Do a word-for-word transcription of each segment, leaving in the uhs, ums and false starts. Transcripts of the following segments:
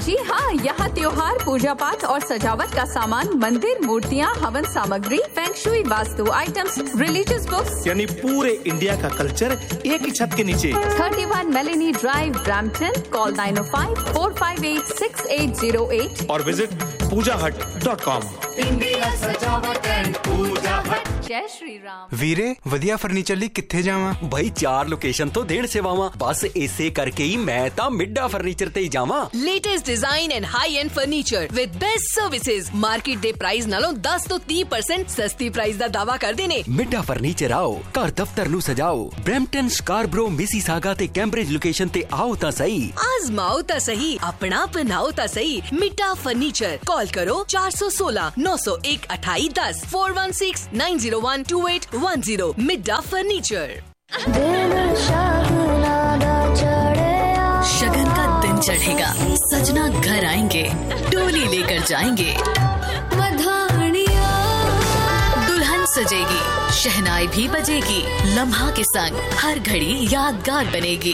जी हाँ, यहाँ त्योहार, पूजा पाठ और सजावट का सामान, मंदिर, मूर्तियाँ, हवन सामग्री, feng shui, vastu items, religious books, यानी पूरे इंडिया का कल्चर एक ही छत के नीचे। Thirty one Meloni drive, Brampton. Call nine ओ five four five eight six eight zero eight और विजिट पूजा हट डॉट कॉम। इंडिया सजावट एंड पूजा हट। जय श्री राम। ਵੀਰੇ ਵਧੀਆ ਫਰਨੀਚਰ ਲਈ ਕਿੱਥੇ ਜਾਵਾਂ? ਭਾਈ ਚਾਰ ਲੋਕੇਸ਼ਨ ਤੋਂ ਦੇਣ ਸੇਵਾਵਾਂ, ਬਸ ਇਸੇ ਕਰਕੇ ਹੀ ਮੈਂ ਤਾਂ ਮਿੱਡਾ ਫਰਨੀਚਰ ਤੇ ਹੀ ਜਾਵਾਂ। Latest design and high end furniture with best services, market ਦੇ ਪ੍ਰਾਈਸ ਨਾਲੋਂ ਦਸ ਤੋਂ ਤੀਹ ਪਰਸੈਂਟ ਸਸਤੀ ਪ੍ਰਾਈਸ ਦਾ ਦਾਵਾ ਕਰਦੇ ਨੇ। ਮਿੱਡਾ ਫਰਨੀਚਰ ਆਓ, ਘਰ ਦਫ਼ਤਰ ਨੂੰ ਸਜਾਓ। ਬ੍ਰੈਂਪਟਨ, ਸਕਾਰਬਰੋ, ਮਿਸੀਸਾਗਾ ਤੇ ਕੈਂਬਰਿਜ ਲੋਕੇਸ਼ਨ ਤੇ ਆਓ ਤਾਂ ਸਹੀ। आजमाओ ता सही, अपना अपनाओ ता सही। मिट्टा फर्नीचर। कॉल करो चार सौ सोलह नौ सौ एक अठाई दस four one six nine zero one two eight one zero. मिट्टा फर्नीचर। शगन का दिन चढ़ेगा, सजना घर आएंगे, डोली लेकर जाएंगे, दुल्हन सजेगी, शहनाई भी बजेगी, लम्हा के संग हर घड़ी यादगार बनेगी।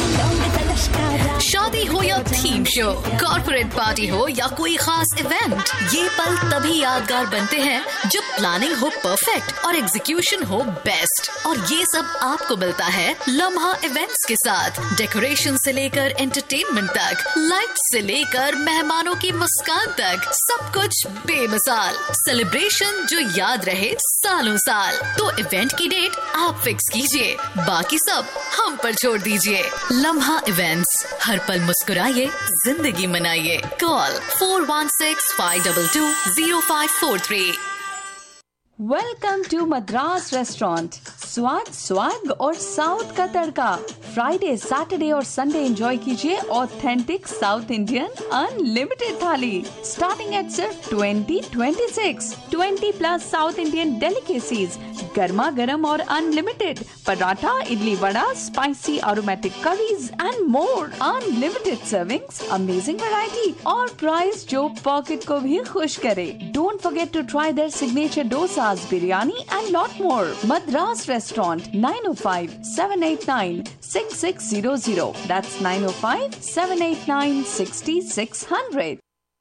शादी हो या थीम शो, कॉर्पोरेट पार्टी हो या कोई खास इवेंट, ये पल तभी यादगार बनते हैं जब प्लानिंग हो परफेक्ट और एग्जीक्यूशन हो बेस्ट। और ये सब आपको मिलता है लम्हा इवेंट्स के साथ। डेकोरेशन से लेकर एंटरटेनमेंट तक, लाइट से लेकर मेहमानों की मुस्कान तक, सब कुछ बेमिसाल। सेलिब्रेशन जो याद रहे सालों साल। तो इवेंट की डेट आप फिक्स कीजिए, बाकी सब हम पर छोड़ दीजिए। लम्हा इवेंट्स, हर पल मुस्कुराइए, जिंदगी मनाइए। Call four one six five to to zero five four three. Welcome to Madras restaurant. स्वाद, स्वाग और साउथ का तड़का। फ्राइडे, सैटरडे और संडे एंजॉय कीजिए ऑथेंटिक साउथ इंडियन अनलिमिटेड थाली स्टार्टिंग एट सिर्फ twenty twenty six. Twenty plus south Indian delicacies, गर्मा गर्म और unlimited paratha, idli vada, spicy aromatic curries and more. Unlimited servings, amazing variety और प्राइस जो पॉकेट को भी खुश करे। Don't forget to try their signature dosas, biryani and lot more. Madras Restaurant, nine oh five seven eight nine six six zero zero. That's nine oh five seven eight nine six six zero zero.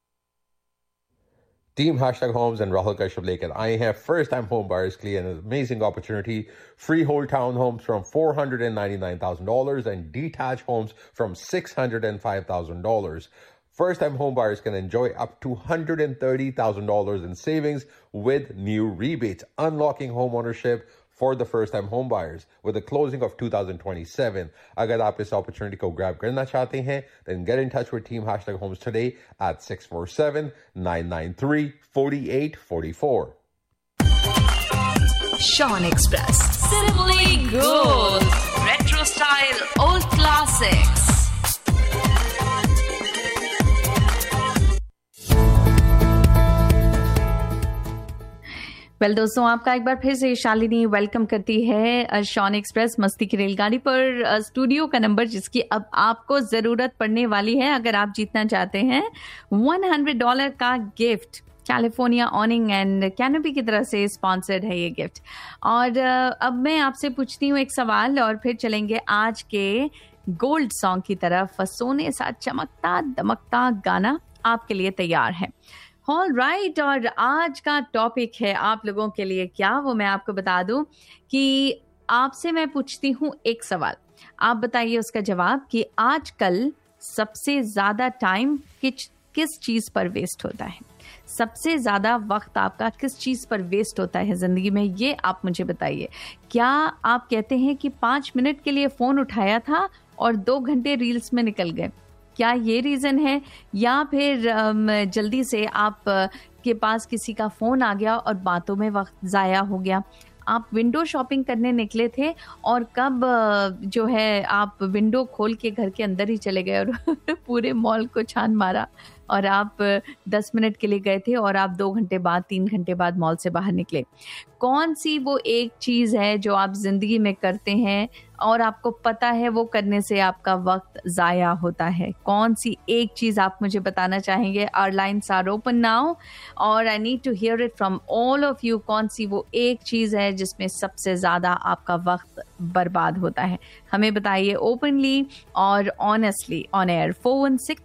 Team Hashtag Homes and Rahul Kashyap लेकर आए हैं first time home buyers के लिए an amazing opportunity. Freehold townhomes from four hundred ninety-nine thousand dollars and detached homes from six hundred five thousand dollars. First time home buyers can enjoy up to one hundred thirty thousand dollars in savings with new rebates, unlocking home ownership for the first time home buyers with the closing of two thousand twenty-seven. अगर आप इस opportunity को grab करना चाहते हैं, then get in touch with Team Hashtag Homes today at six four seven nine nine three four eight four four. Sean Express. Simply Gold. Retro style, old classics. Well well, दोस्तों, आपका एक बार फिर से Shalini welcome करती है Shawn express मस्ती की रेलगाड़ी पर। स्टूडियो का नंबर जिसकी अब आपको ज़रूरत पड़ने वाली है अगर आप जीतना चाहते हैं सौ डॉलर का गिफ्ट। कैलिफोर्निया ऑनिंग एंड कैनोपी की तरफ से स्पॉन्सर्ड है ये गिफ्ट। और अब मैं आपसे पूछती हूँ एक सवाल और फिर चलेंगे आज के गोल्ड सॉन्ग की तरफ। सोने सा चमकता दमकता गाना आपके लिए तैयार है। ऑल राइट, और आज का टॉपिक है आप लोगों के लिए क्या, वो मैं आपको बता दूं कि आपसे मैं पूछती हूँ एक सवाल, आप बताइए उसका जवाब कि आजकल सबसे ज़्यादा टाइम किस किस चीज़ पर वेस्ट होता है। सबसे ज़्यादा वक्त आपका किस चीज़ पर वेस्ट होता है ज़िंदगी में, ये आप मुझे बताइए। क्या आप कहते हैं कि पाँच मिनट के लिए फ़ोन उठाया था और दो घंटे रील्स में निकल गए, क्या ये रीज़न है? या फिर जल्दी से आप के पास किसी का फ़ोन आ गया और बातों में वक्त ज़ाया हो गया। आप विंडो शॉपिंग करने निकले थे और कब जो है आप विंडो खोल के घर के अंदर ही चले गए और पूरे मॉल को छान मारा और आप दस मिनट के लिए गए थे और आप दो घंटे बाद तीन घंटे बाद मॉल से बाहर निकले। कौन सी वो एक चीज़ है जो आप ज़िंदगी में करते हैं और आपको पता है वो करने से आपका वक्त ज़ाया होता है? कौन सी एक चीज़ आप मुझे बताना चाहेंगे? Our lines are open now और I need to here it from all of you. कौन सी वो एक चीज़ है जिसमें सबसे ज़्यादा आपका वक्त बर्बाद होता है? हमें बताइए ओपनली और honestly on air. Four one six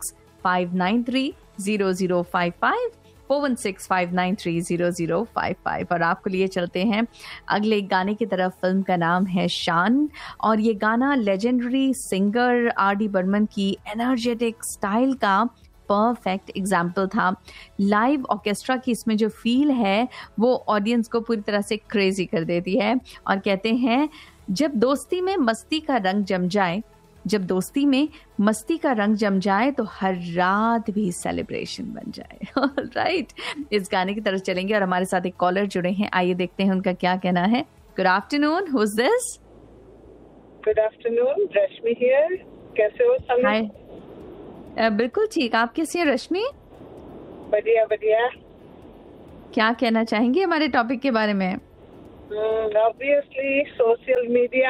five nine three zero zero five five, four one six five nine three zero zero five five. और आपको लिए चलते हैं अगले गाने की तरफ। फिल्म का नाम है शान और ये गाना legendary singer R D Burman की एनर्जेटिक स्टाइल का परफेक्ट एग्जाम्पल था। लाइव ऑर्केस्ट्रा की इसमें जो फील है वो ऑडियंस को पूरी तरह से क्रेजी कर देती है। और कहते हैं जब दोस्ती में मस्ती का रंग जम जाए, जब दोस्ती में मस्ती का रंग जम जाए तो हर रात भी सेलिब्रेशन बन जाए। राइट, इस गाने की तरफ चलेंगे और हमारे साथ एक कॉलर जुड़े हैं, आइए देखते हैं उनका क्या कहना है। Good afternoon, who is this? Good afternoon, Rashmi here. कैसे हो? हाय, बिल्कुल ठीक, आप कैसी हैं रश्मि? बढ़िया बढ़िया। क्या कहना चाहेंगे हमारे टॉपिक के बारे में? Obviously social media.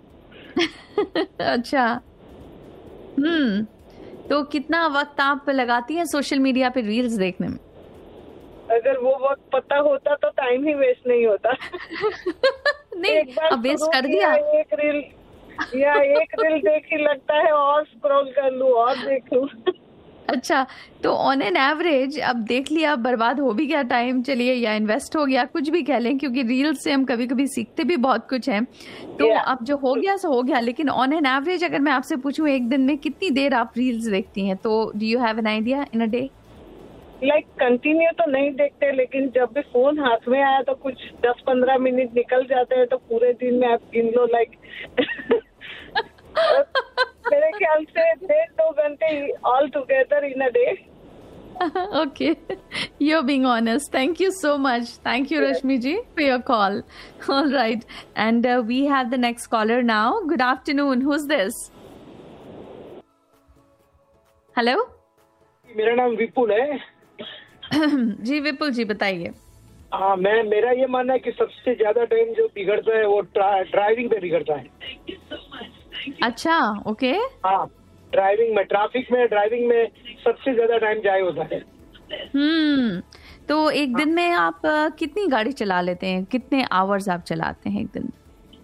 अच्छा, हम्म तो कितना वक्त आप लगाती हैं सोशल मीडिया पे रील्स देखने में? अगर वो वक्त पता होता तो टाइम ही वेस्ट नहीं होता। नहीं, अब वेस्ट कर दिया। एक रील या एक रील देख ही लगता है और स्क्रॉल कर लूं और देख लूं। अच्छा, तो ऑन एन एवरेज अब देख लिया, बर्बाद हो भी गया टाइम, चलिए, या इन्वेस्ट हो गया, कुछ भी कह लें, क्योंकि रील्स से हम कभी कभी सीखते भी बहुत कुछ हैं। तो yeah. अब जो हो गया सो हो गया, लेकिन ऑन एन एवरेज अगर मैं आपसे पूछूं एक दिन में कितनी देर आप रील्स देखती हैं, तो do you have an idea in a day? Like continue तो नहीं देखते, लेकिन जब भी फोन हाथ में आया तो कुछ दस पंद्रह मिनट निकल जाते हैं, तो पूरे दिन में आप गिन लो लाइक मेरे ख्याल से डेढ़ दो घंटे all together in a day. Okay, you're being honest. Thank you so much. Thank you, Rashmi ji, for your call. All right, and uh, we have the next caller now. Good afternoon. Who's this? Hello. मेरा नाम विपुल है। जी विपुल जी, बताइए। हाँ, मैं मेरा ये मानना है कि सबसे ज्यादा टाइम जो बिगड़ता है वो ड्राइविंग पे बिगड़ता है। अच्छा, ओके। हाँ, ड्राइविंग में, ट्रैफिक में, ड्राइविंग में सबसे ज्यादा टाइम जाया होता है। हम्म तो एक दिन में आप कितनी गाड़ी चला लेते हैं, कितने आवर्स आप चलाते हैं एक दिन?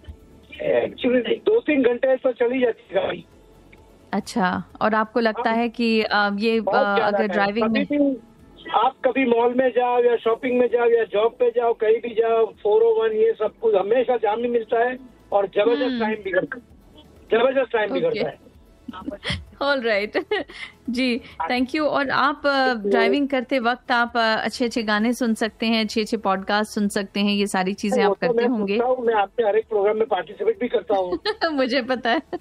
एक्चुअली दो तीन घंटे तो चली जाती है गाड़ी। अच्छा, और आपको लगता है कि ये अगर ड्राइविंग में आप कभी मॉल में जाओ या शॉपिंग में जाओ या जॉब पे जाओ, कहीं भी जाओ, फोर ओ वन ये सब कुछ हमेशा जाम नहीं मिलता है और जबरदस्त टाइम बिगड़ता है, जबरदस्त टाइम बिगड़ता है। All right ji, thank you. और आप ड्राइविंग करते वक्त आप अच्छे अच्छे गाने सुन सकते हैं, अच्छे अच्छे पॉडकास्ट सुन सकते हैं, ये सारी चीजें आप करते होंगे। मैं आपके हर एक प्रोग्राम में पार्टिसिपेट भी करता हूँ। मुझे पता है,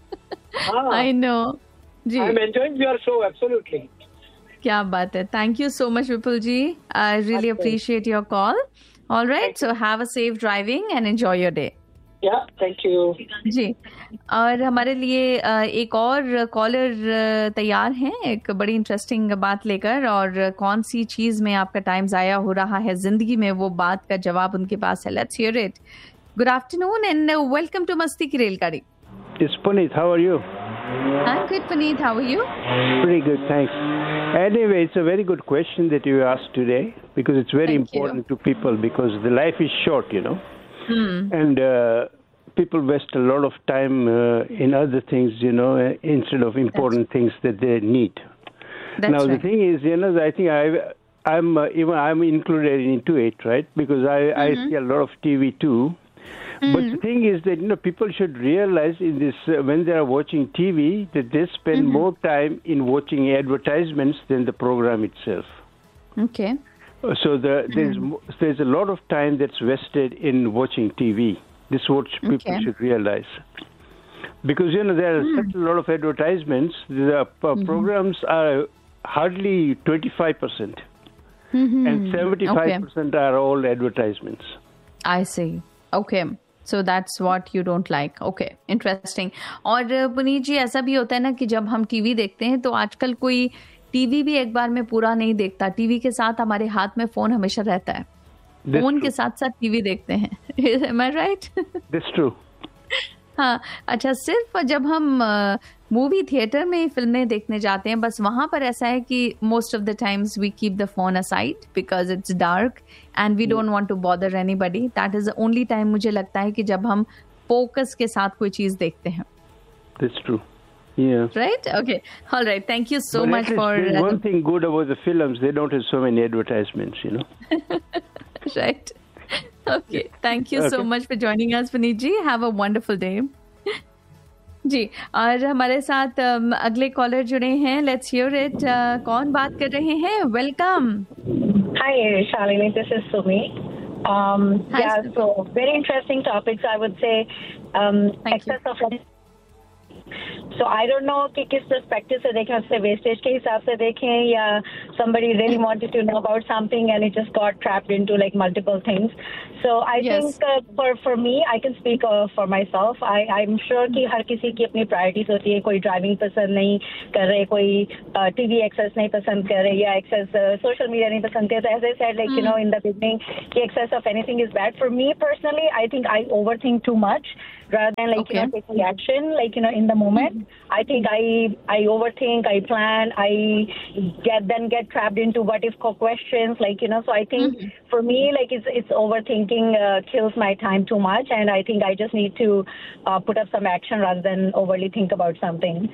I know ji. I am enjoying your show, absolutely. क्या बात है, thank you so much Vipul ji, I really appreciate your call. All right, so have a safe driving and enjoy your day. या, thank you जी। और हमारे लिए एक और collar तैयार हैं एक बड़ी इंटरेस्टिंग बात लेकर, और कौन सी चीज में आपका टाइम जाया हो रहा है जिंदगी में, वो बात का जवाब उनके पास है। Let's hear it. Good afternoon and welcome to मस्ती की रेलगाड़ी। It's Puneet, how are you? I'm good, Puneet, how are you? Pretty good, thanks. Anyway, it's a very good question that you asked today, because it's very Thank important you. to people, because the life is short, you know. Hmm. And uh, people waste a lot of time uh, in other things, you know, uh, instead of important That's things that they need. That's now, right. the thing is, you know, I think I've, I'm uh, even I'm included into it, right? Because I, mm-hmm. I see a lot of T V too. Mm-hmm. But the thing is that, you know, people should realize in this uh, when they are watching T V that they spend mm-hmm. more time in watching advertisements than the program itself. Okay. So the, there's mm-hmm. there's a lot of time that's wasted in watching T V. This is what people okay. should realize. Because, you know, there are mm. such a lot of advertisements. The uh, mm-hmm. programs are hardly twenty-five percent. Mm-hmm. And seventy-five percent okay. are all advertisements. I see. Okay. So that's what you don't like. Okay, interesting. और पुनीत जी, ऐसा भी होता है ना कि जब हम TV देखते हैं तो आजकल कोई टीवी भी एक बार में पूरा नहीं देखता। टीवी के साथ हमारे हाथ में फोन हमेशा रहता है, फोन के साथ साथ टीवी देखते हैं। Am I right? That's true. हाँ, अच्छा, सिर्फ जब हम मूवी थिएटर में फिल्में देखने जाते हैं, बस वहां पर ऐसा है कि most of the times we keep the phone aside because it's dark and we don't want to bother anybody. That is the only time मुझे लगता है कि जब हम फोकस के साथ कोई चीज देखते हैं। That's true. Yeah. Right? Okay. All right. Thank you so but much for... Uh, one uh, thing good about the films, they don't have so many advertisements, you know. Right. Okay. Thank you okay. so much for joining us, Puneet ji. Have a wonderful day. जी, और हमारे साथ um, अगले collar जुड़े हैं. Let's hear it. कौन बात कर रहे हैं? Welcome. Hi, Shalini. This is Sumi. Um, Hi, yeah, Sumi. so very interesting topics. I would say um, excess of. So I don't know कि किस perspective से देखें, उससे wastage के हिसाब से देखें या somebody really wanted to know about something and it just got trapped into like multiple things. So I yes. think uh, for for me, I can speak uh, for myself. I I'm sure कि हर किसी की अपनी priorities होती है. कोई driving पसंद नहीं कर रहे, कोई uh, T V access नहीं पसंद कर रहे या access uh, social media नहीं पसंद कर रहे. As I said, like mm. you know in the beginning, कि excess of anything is bad. For me personally, I think I overthink too much. Rather than like okay. you know taking action, like you know in the moment, mm-hmm. I think I I overthink, I plan, I get then get trapped into what if questions, like you know. So I think mm-hmm. for me, like it's it's overthinking uh, kills my time too much, and I think I just need to uh, put up some action rather than overly think about something.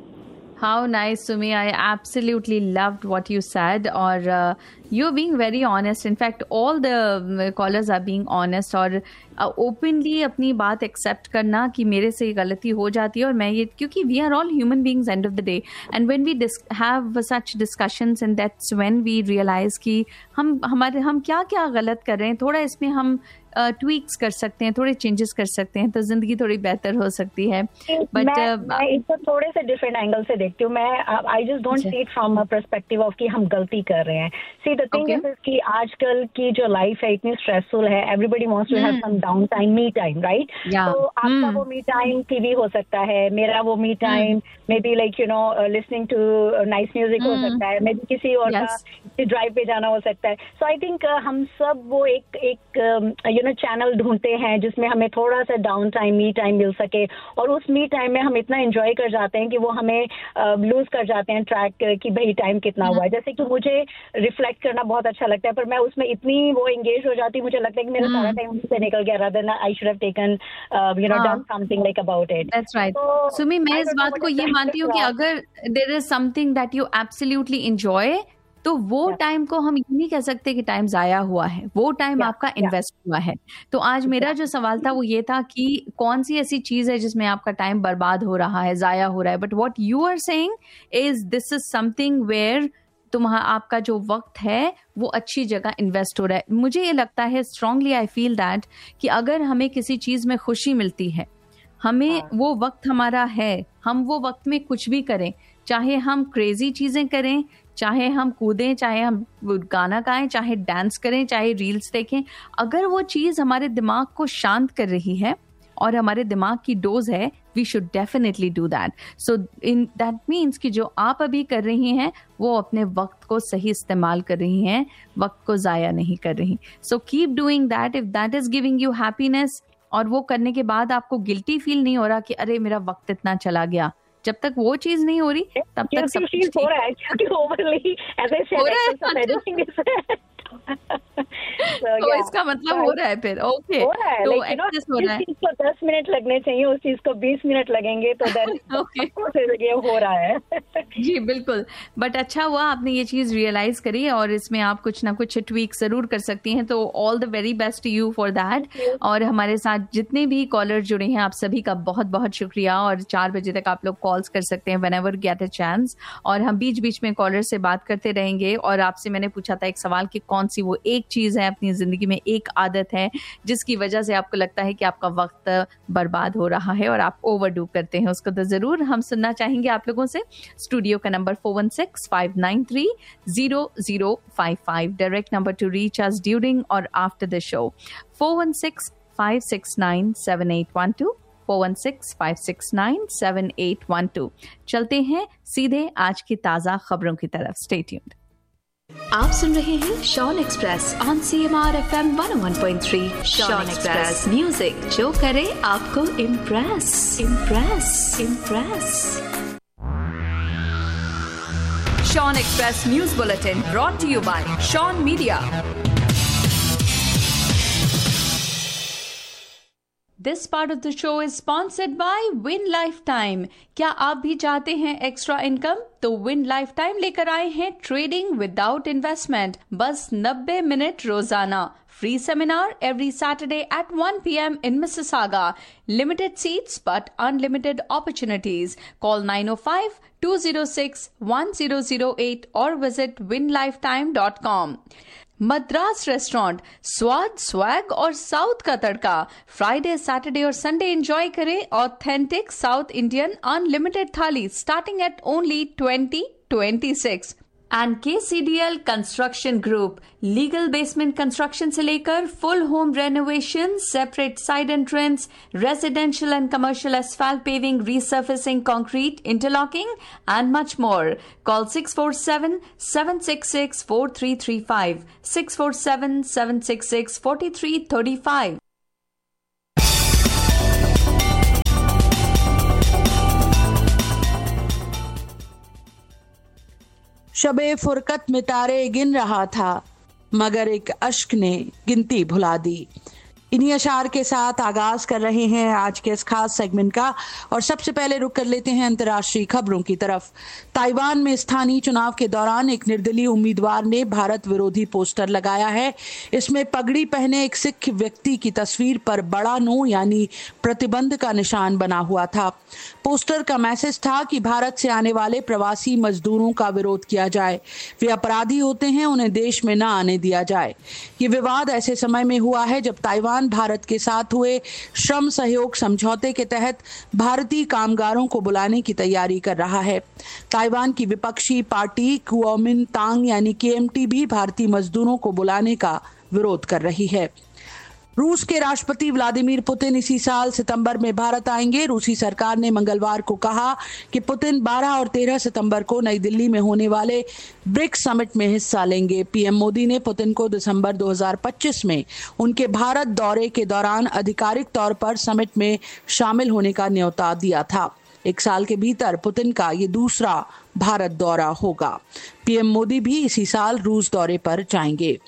How nice, Sumi. I absolutely loved what you said. Or uh, you're being very honest. In fact, all the callers are being honest और uh, openly अपनी बात accept करना कि मेरे से गलती हो जाती है और मैं ये, क्योंकि we are all human beings end of the day. And when we dis- have such discussions, and that's when we realize कि हम हमारे हम क्या क्या गलत कर रहे हैं, थोड़ा इसमें हम ट्वीक्स uh, कर सकते हैं, थोड़े चेंजेस कर सकते हैं, तो जिंदगी थोड़ी बेहतर हो सकती है. बट मैं, uh, मैं इसको थोड़े से डिफरेंट एंगल से देखती हूँ. मैं I just don't see it from a perspective of कि हम गलती कर रहे हैं. सी द थिंग इज कि आजकल की जो लाइफ है इतनी स्ट्रेसफुल है. Everybody wants to have some down time, me time, right? तो आपका वो मी टाइम टीवी हो सकता है, मेरा वो me time may be like you know listening to nice music हो सकता है, मे बी किसी और का ड्राइव पे जाना हो सकता है. सो आई थिंक हम सब वो एक एक यू नो चैनल ढूंढते हैं जिसमें हमें थोड़ा सा डाउन टाइम, मी टाइम मिल सके, और उस मी टाइम में हम इतना एंजॉय कर जाते हैं कि वो हमें लूज uh, कर जाते हैं ट्रैक कि भाई टाइम कितना हुआ है. जैसे कि मुझे रिफ्लेक्ट करना बहुत अच्छा लगता है, पर मैं उसमें इतनी वो एंगेज हो जाती, मुझे लगता है कि मेरा सारा टाइम उससे निकल गया, rather than I should have taken you know done something like about it. That's right. Sumi, मैं इस बात को ये मानती हूँ कि अगर there is something that you absolutely enjoy, तो वो टाइम yeah. को हम ये नहीं कह सकते कि टाइम जाया हुआ है, वो टाइम yeah, आपका इन्वेस्ट yeah. हुआ है. तो आज मेरा yeah. जो सवाल था वो ये था कि कौन सी ऐसी चीज है जिसमें आपका टाइम बर्बाद हो रहा है, जाया हो रहा है. But what you are saying is this is something where तुम्हारा आपका जो वक्त है वो अच्छी जगह इन्वेस्ट हो रहा है. मुझे ये लगता है स्ट्रांगली, आई फील दैट कि अगर हमें किसी चीज में खुशी मिलती है, हमें हाँ. वो वक्त हमारा है, हम वो वक्त में कुछ भी करें, चाहे हम क्रेजी चीजें करें, चाहे हम कूदें, चाहे हम गाना गाएं, चाहे डांस करें, चाहे रील्स देखें, अगर वो चीज हमारे दिमाग को शांत कर रही है और हमारे दिमाग की डोज है, we should definitely do that. So in that means कि जो आप अभी कर रही हैं वो अपने वक्त को सही इस्तेमाल कर रही हैं, वक्त को जाया नहीं कर रही. So keep doing that if that is giving you happiness, और वो करने के बाद आपको गिल्टी फील नहीं हो रहा कि अरे मेरा वक्त इतना चला गया. जब तक वो चीज नहीं हो रही तब तक सब कुछ हो रहा है, क्योंकि ओवरली ऐसे से तो इसका मतलब हो रहा है फिर. ओके, तो एक्सेस हो रहा है. चीज को दस मिनट लगने चाहिए, उस चीज को बीस मिनट लगेंगे, तो ये हो रहा है. जी बिल्कुल. बट अच्छा हुआ आपने ये चीज रियलाइज करी, और इसमें आप कुछ ना कुछ ट्वीक जरूर कर सकती हैं. तो all the very best to you for that. और हमारे साथ जितने भी कॉलर जुड़े हैं, आप सभी का बहुत बहुत शुक्रिया. और चार बजे तक आप लोग कॉल्स कर सकते हैं व्हेनेवर गेट अ चांस, और हम बीच बीच में कॉलर से बात करते रहेंगे. और आपसे मैंने पूछा था एक सवाल कि कौन सी वो एक चीज है अपनी जिंदगी में, एक आदत है जिसकी वजह से आपको लगता है कि आपका वक्त बर्बाद हो रहा है और आप ओवरडू करते हैं. उसको तो जरूर हम सुनना चाहेंगे आप लोगों से. स्टूडियो का number four one six five nine three zero zero five five, direct number two reach अस ड्यूरिंग और after the show. Four one six five six nine seven eight one two, four one six five six nine seven eight one two. चलते हैं सीधे आज की ताजा खबरों की तरफ. Stay tuned. आप सुन रहे हैं Shawn express on C M R F M one one point three. Shawn express, music जो करे आपको impress impress impress. Shawn express news bulletin brought to you bye Shawn media. This part of the show is sponsored by Win Lifetime. क्या आप भी चाहते हैं extra income? तो Win Lifetime लेकर आए हैं ट्रेडिंग विदाउट इन्वेस्टमेंट, बस नब्बे मिनट रोजाना. Free seminar every Saturday at one p.m. in Mississauga. Limited seats but unlimited opportunities. Call nine oh five, two oh six, one oh oh eight or visit win lifetime dot com. Madras restaurant, स्वाद, swag और south का तड़का. Friday, Saturday और Sunday enjoy करें authentic south Indian unlimited थाली starting at only twenty twenty six. And के C D L construction group, legal basement construction से लेकर full home renovation, separate side entrance, residential and commercial asphalt paving, रीसर्फेसिंग, concrete, interlocking and much more. Call six four seven, seven six six, four three three five, six four seven, seven six six, four three three five. Shabe फुरकत में तारे गिन रहा था मगर एक अश्क ने गिनती भुला दी. इन्हीं अशार के साथ आगाज कर रहे हैं आज के इस खास सेगमेंट का और सबसे पहले रुक कर लेते हैं अंतर्राष्ट्रीय खबरों की तरफ. ताइवान में स्थानीय चुनाव के दौरान एक निर्दलीय उम्मीदवार ने भारत विरोधी पोस्टर लगाया है. इसमें पगड़ी पहने एक सिख व्यक्ति की तस्वीर पर बड़ा नो यानी प्रतिबंध का निशान बना हुआ था. पोस्टर का मैसेज था कि भारत से आने वाले प्रवासी मजदूरों का विरोध किया जाए, वे अपराधी होते हैं, उन्हें देश में न आने दिया जाए. ये विवाद ऐसे समय में हुआ है जब ताइवान भारत के साथ हुए श्रम सहयोग समझौते के तहत भारतीय कामगारों को बुलाने की तैयारी कर रहा है. ताइवान की विपक्षी पार्टी कुओमिंतांग यानी के एम टी भी भारतीय मजदूरों को बुलाने का विरोध कर रही है. रूस के राष्ट्रपति व्लादिमीर पुतिन इसी साल सितंबर में भारत आएंगे. रूसी सरकार ने मंगलवार को कहा कि पुतिन बारह और तेरह सितंबर को नई दिल्ली में होने वाले ब्रिक्स समिट में हिस्सा लेंगे. पीएम मोदी ने पुतिन को दिसंबर दो हज़ार पच्चीस में उनके भारत दौरे के दौरान आधिकारिक तौर पर समिट में शामिल होने का न्योता दिया था. एक साल के भीतर पुतिन का ये दूसरा भारत दौरा होगा. पीएम मोदी भी इसी साल रूस दौरे पर जाएंगे.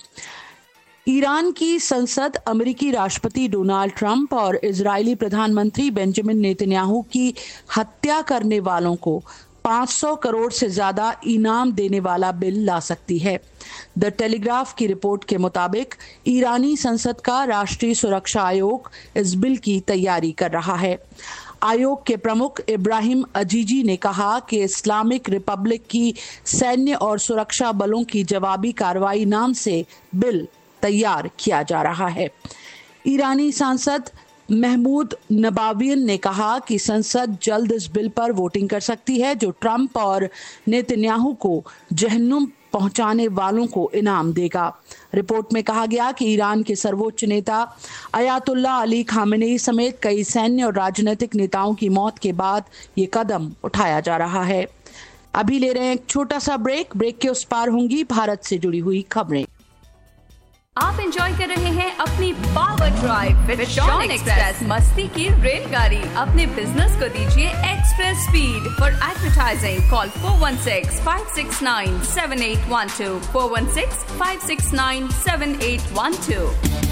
ईरान की संसद अमेरिकी राष्ट्रपति डोनाल्ड ट्रंप और इजरायली प्रधानमंत्री बेंजामिन नेतन्याहू की हत्या करने वालों को पाँच सौ करोड़ से ज्यादा इनाम देने वाला बिल ला सकती है. द टेलीग्राफ की रिपोर्ट के मुताबिक ईरानी संसद का राष्ट्रीय सुरक्षा आयोग इस बिल की तैयारी कर रहा है. आयोग के प्रमुख इब्राहिम अजीजी ने कहा कि इस्लामिक रिपब्लिक की सैन्य और सुरक्षा बलों की जवाबी कार्रवाई नाम से बिल तैयार किया जा रहा है. ईरानी सांसद महमूद नबावियन ने कहा कि संसद जल्द इस बिल पर वोटिंग कर सकती है जो ट्रंप और नेतन्याहू को जहन्नुम पहुंचाने वालों को इनाम देगा. रिपोर्ट में कहा गया कि ईरान के सर्वोच्च नेता अयातुल्ला अली खामेनेई समेत कई सैन्य और राजनीतिक नेताओं की मौत के बाद ये कदम उठाया जा रहा है. अभी ले रहे हैं एक छोटा सा ब्रेक. ब्रेक के उस पार होंगी भारत से जुड़ी हुई खबरें. आप एंजॉय कर रहे हैं अपनी power drive with Shawn express, मस्ती की रेलगाड़ी. अपने बिजनेस को दीजिए express speed. For advertising call four one six, five six nine, seven eight one two, four one six, five six nine, seven eight one two.